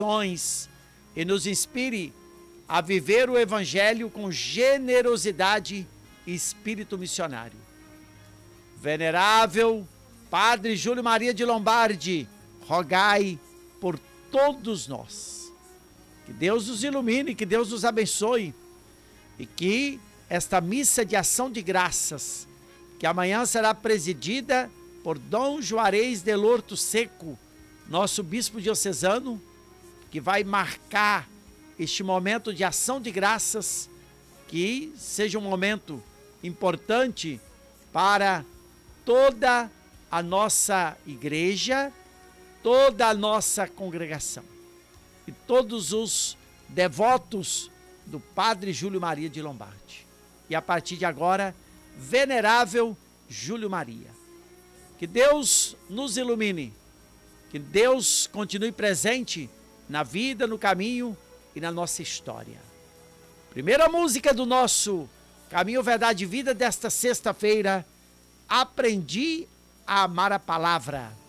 e nos inspire a viver o Evangelho com generosidade e espírito missionário. Venerável Padre Júlio Maria de Lombardi, rogai por todos nós. Que Deus nos ilumine, que Deus nos abençoe e que esta missa de ação de graças, que amanhã será presidida por Dom Juarez de Lorto Seco, nosso bispo diocesano, que vai marcar este momento de ação de graças, que seja um momento importante para toda a nossa igreja, toda a nossa congregação e todos os devotos do Padre Júlio Maria de Lombardi. E a partir de agora, Venerável Júlio Maria. Que Deus nos ilumine, que Deus continue presente na vida, no caminho e na nossa história. Primeira música do nosso Caminho, Verdade e Vida desta sexta-feira, Aprendi a Amar a Palavra.